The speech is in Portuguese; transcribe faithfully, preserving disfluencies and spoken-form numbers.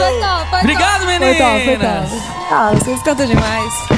Foi top, foi Obrigado, top. meninas. Foi top, foi top. Ah, vocês cantam demais.